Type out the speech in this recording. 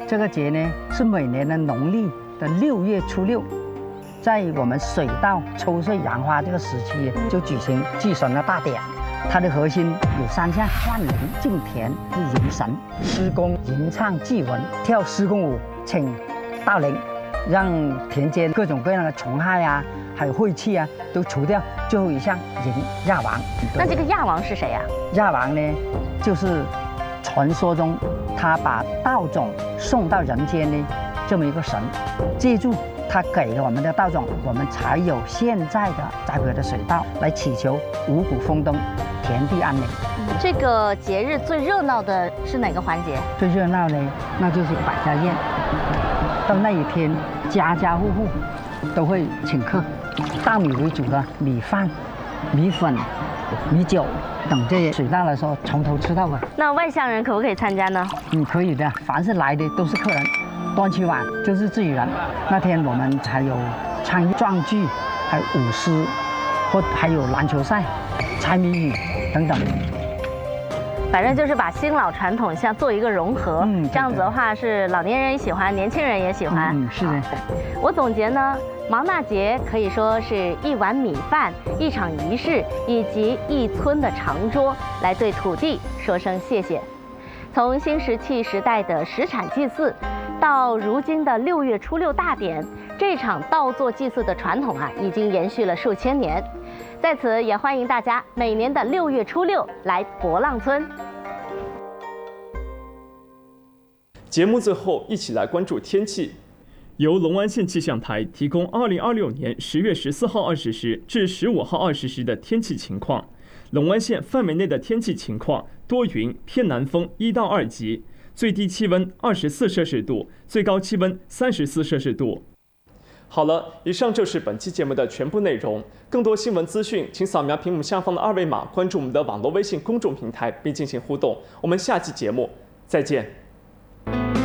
这个节呢是每年的农历的6月初6，在我们水稻抽穗扬花这个时期就举行祭神的大典。它的核心有3项：换灵、敬田、迎神。施工吟唱祭文，跳施工舞，请到灵，让田间各种各样的虫害啊，还有晦气啊都除掉。最后一项迎亚王。 那这个亚王是谁呀？ 亚王呢，就是传说中他把稻种送到人间的这么一个神，借助他给了我们的稻种，我们才有现在的栽培的水稻，来祈求五谷丰登，田地安宁。 这个节日最热闹的是哪个环节？ 最热闹呢，那就是百家宴。到那一天，家家户户都会请客，大米为主的米饭、米粉、米酒等这些水稻的时候，从头吃到尾。 那外乡人可不可以参加呢？ 可以的，凡是来的都是客人。端起碗就是自己人。那天我们还有唱壮剧，还有舞狮，还有篮球赛、猜谜语等等。 反正就是把新老传统像做一个融合，这样子的话是老年人也喜欢，年轻人也喜欢。 是的。 我总结呢，毛纳节可以说是一碗米饭、一场仪式以及一村的长桌，来对土地说声谢谢。从新石器时代的石产祭祀，到如今的6月初6大典，这场稻作祭祀的传统已经延续了数千年。在此也欢迎大家每年的6月初6来博浪村。 节目最后一起来关注天气。由龙湾县气象台提供2026年10月14号20时至15号20时的天气情况。龙湾县范围内的天气情况：多云，偏南风1到2级，最低气温24摄氏度，最高气温34摄氏度。好了，以上就是本期节目的全部内容。更多新闻资讯，请扫描屏幕下方的2维码，关注我们的网络微信公众平台，并进行互动。我们下期节目再见。